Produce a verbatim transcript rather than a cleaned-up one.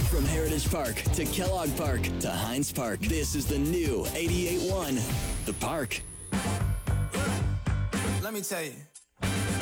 From Heritage Park to Kellogg Park to Hines Park, this is the new eighty-eight point one, The Park. Let me tell you.